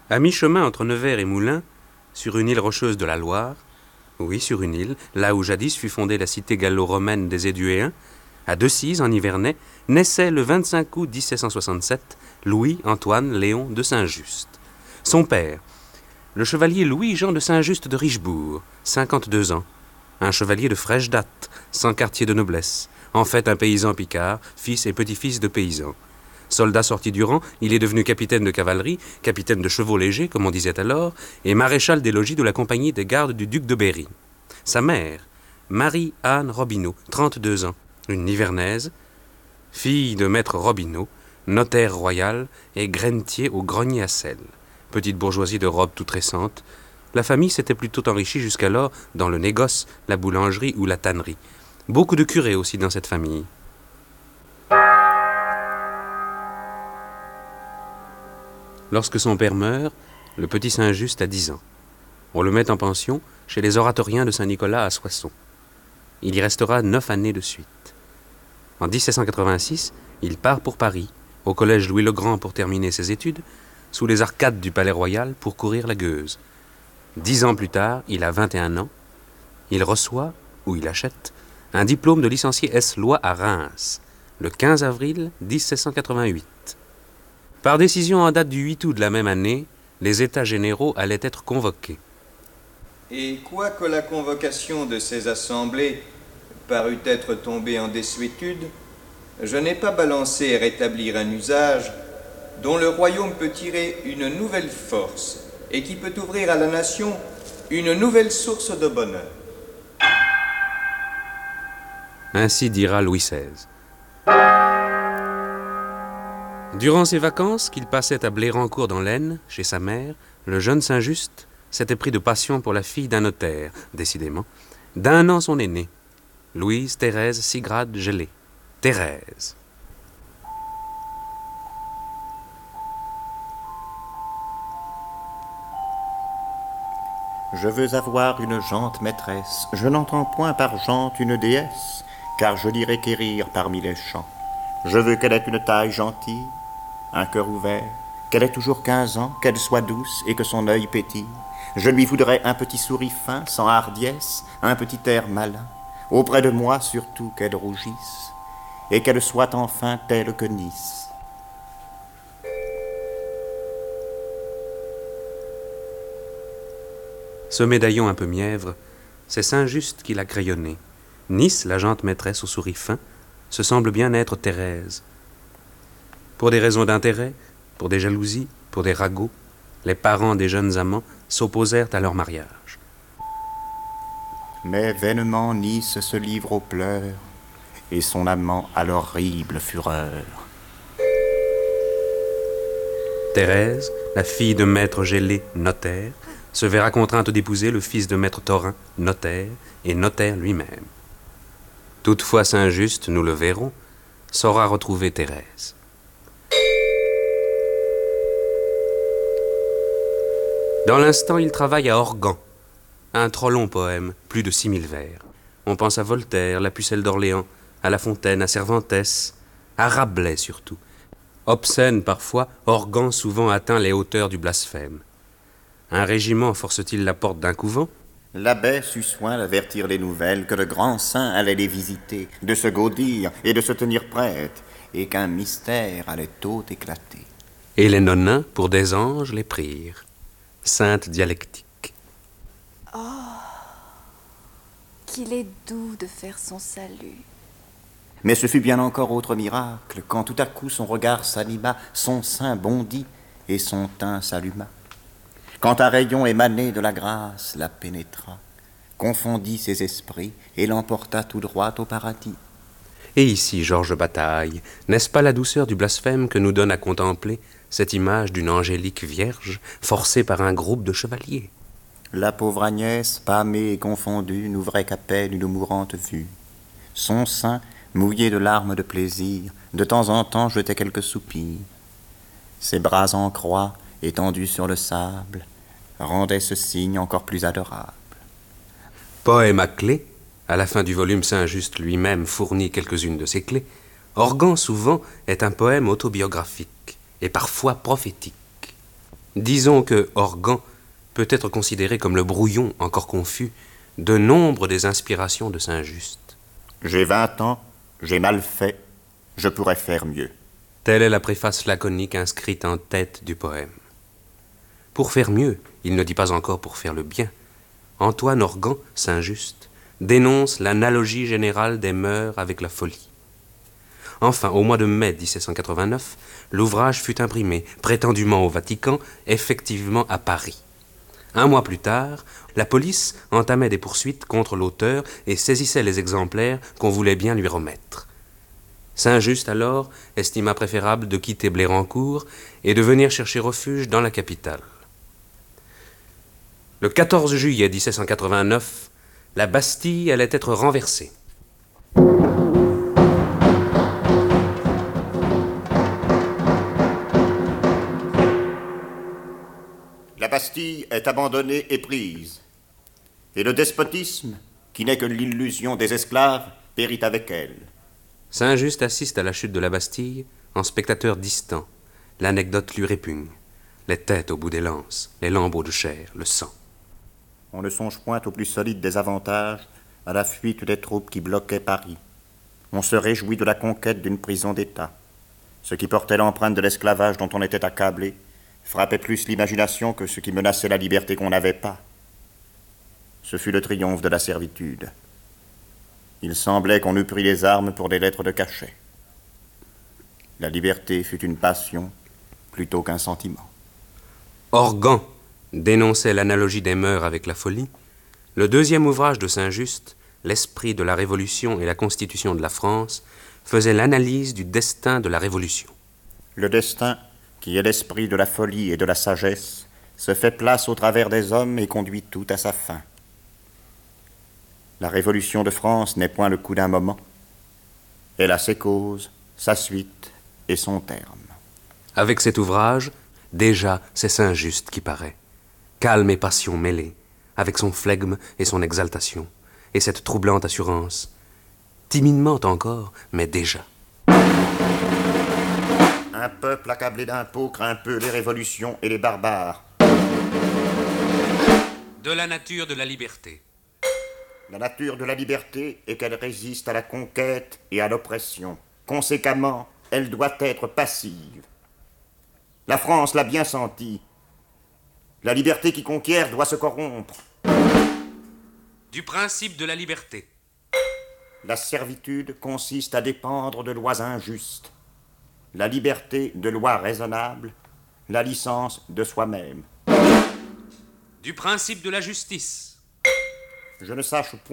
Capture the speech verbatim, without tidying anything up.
À mi-chemin entre Nevers et Moulins, sur une île rocheuse de la Loire, oui, sur une île, là où jadis fut fondée la cité gallo-romaine des Éduéens, à Decize, en Nivernais, naissait le vingt-cinq août mille sept cent soixante-sept Louis-Antoine Léon de Saint-Just. Son père, le chevalier Louis-Jean de Saint-Just de Richebourg, cinquante-deux ans, un chevalier de fraîche date, sans quartier de noblesse, en fait un paysan picard, fils et petit-fils de paysans. Soldat sorti du rang, il est devenu capitaine de cavalerie, capitaine de chevaux légers, comme on disait alors, et maréchal des logis de la compagnie des gardes du duc de Berry. Sa mère, Marie-Anne Robineau, trente-deux ans, une Nivernaise, fille de maître Robineau, notaire royal et grainetier au grenier à sel. Petite bourgeoisie de robe toute récente, la famille s'était plutôt enrichie jusqu'alors dans le négoce, la boulangerie ou la tannerie. Beaucoup de curés aussi dans cette famille. Lorsque son père meurt, le petit Saint-Just a dix ans. On le met en pension chez les oratoriens de Saint-Nicolas à Soissons. Il y restera neuf années de suite. En dix-sept cent quatre-vingt-six, il part pour Paris, au collège Louis-le-Grand pour terminer ses études, sous les arcades du Palais Royal pour courir la gueuse. Dix ans plus tard, il a vingt et un ans. Il reçoit, ou il achète, un diplôme de licencié ès-loi à Reims, le quinze avril dix-sept cent quatre-vingt-huit. Par décision en date du huit août de la même année, les États généraux allaient être convoqués. Et quoique la convocation de ces assemblées parut être tombée en désuétude, je n'ai pas balancé et rétablir un usage dont le royaume peut tirer une nouvelle force et qui peut ouvrir à la nation une nouvelle source de bonheur. Ainsi dira Louis seize. Durant ses vacances, qu'il passait à Blérancourt dans l'Aisne, chez sa mère, le jeune Saint-Just s'était pris de passion pour la fille d'un notaire, décidément, d'un an son aînée, Louise Thérèse Sigrade Gelée. Thérèse. Je veux avoir une jante maîtresse, je n'entends point par jante une déesse, car je l'irai quérir parmi les champs. Je veux qu'elle ait une taille gentille, un cœur ouvert, qu'elle ait toujours quinze ans, qu'elle soit douce et que son œil pétille. Je lui voudrais un petit sourire fin, sans hardiesse, un petit air malin, auprès de moi surtout qu'elle rougisse, et qu'elle soit enfin telle que Nice. Ce médaillon un peu mièvre, c'est Saint-Just qui l'a crayonné. Nice, la jante maîtresse au sourire fin, se semble bien être Thérèse. Pour des raisons d'intérêt, pour des jalousies, pour des ragots, les parents des jeunes amants s'opposèrent à leur mariage. Mais vainement Nice se livre aux pleurs, et son amant à l'horrible fureur. Thérèse, la fille de maître Gelée, notaire, se verra contrainte d'épouser le fils de maître Thorin, notaire, et notaire lui-même. Toutefois Saint-Just, nous le verrons, saura retrouver Thérèse. Dans l'instant, il travaille à Organ, un trop long poème, plus de six mille vers. On pense à Voltaire, la Pucelle d'Orléans, à La Fontaine, à Cervantes, à Rabelais surtout. Obscène parfois, Organ souvent atteint les hauteurs du blasphème. Un régiment force-t-il la porte d'un couvent ? L'abbé sut soin d'avertir les nouvelles que le grand saint allait les visiter, de se gaudir et de se tenir prête, et qu'un mystère allait tôt éclater. Et les nonins, pour des anges, les prirent. Sainte dialectique. Oh, qu'il est doux de faire son salut. Mais ce fut bien encore autre miracle, quand tout à coup son regard s'anima, son sein bondit et son teint s'alluma. Quand un rayon émané de la grâce la pénétra, confondit ses esprits et l'emporta tout droit au paradis. Et ici, Georges Bataille, n'est-ce pas la douceur du blasphème que nous donne à contempler cette image d'une angélique vierge forcée par un groupe de chevaliers ? La pauvre Agnès, pâmée et confondue, n'ouvrait qu'à peine une mourante vue. Son sein, mouillé de larmes de plaisir, de temps en temps jetait quelques soupirs. Ses bras en croix, étendus sur le sable, rendaient ce signe encore plus adorable. Poème à clés, à la fin du volume Saint-Just lui-même fournit quelques-unes de ses clés, Organ souvent est un poème autobiographique et parfois prophétique. Disons que Organ peut être considéré comme le brouillon encore confus de nombre des inspirations de Saint-Just. J'ai vingt ans, j'ai mal fait, je pourrais faire mieux. Telle est la préface laconique inscrite en tête du poème. Pour faire mieux, il ne dit pas encore pour faire le bien. Antoine Organ, Saint-Just, dénonce l'analogie générale des mœurs avec la folie. Enfin, au mois de mai dix-sept cent quatre-vingt-neuf, l'ouvrage fut imprimé, prétendument au Vatican, effectivement à Paris. Un mois plus tard, la police entamait des poursuites contre l'auteur et saisissait les exemplaires qu'on voulait bien lui remettre. Saint-Just, alors, estima préférable de quitter Blérancourt et de venir chercher refuge dans la capitale. Le quatorze juillet dix-sept cent quatre-vingt-neuf, la Bastille allait être renversée. La Bastille est abandonnée et prise. Et le despotisme, qui n'est que l'illusion des esclaves, périt avec elle. Saint-Just assiste à la chute de la Bastille en spectateur distant. L'anecdote lui répugne. Les têtes au bout des lances, les lambeaux de chair, le sang. On ne songe point au plus solide des avantages, à la fuite des troupes qui bloquaient Paris. On se réjouit de la conquête d'une prison d'État. Ce qui portait l'empreinte de l'esclavage dont on était accablé frappait plus l'imagination que ce qui menaçait la liberté qu'on n'avait pas. Ce fut le triomphe de la servitude. Il semblait qu'on eût pris les armes pour des lettres de cachet. La liberté fut une passion plutôt qu'un sentiment. Organ dénonçait l'analogie des mœurs avec la folie. Le deuxième ouvrage de Saint-Just, L'esprit de la Révolution et la Constitution de la France, faisait l'analyse du destin de la Révolution. Le destin, qui est l'esprit de la folie et de la sagesse, se fait place au travers des hommes et conduit tout à sa fin. La Révolution de France n'est point le coup d'un moment. Elle a ses causes, sa suite et son terme. Avec cet ouvrage, déjà c'est Saint-Just qui paraît. Calme et passion mêlées, avec son flegme et son exaltation, et cette troublante assurance. Timidement encore, mais déjà. Un peuple accablé d'impôts craint peu les révolutions et les barbares. De la nature de la liberté. La nature de la liberté est qu'elle résiste à la conquête et à l'oppression. Conséquemment, elle doit être passive. La France l'a bien senti. La liberté qui conquiert doit se corrompre. Du principe de la liberté. La servitude consiste à dépendre de lois injustes. La liberté de lois raisonnables. La licence de soi-même. Du principe de la justice. Je ne sache point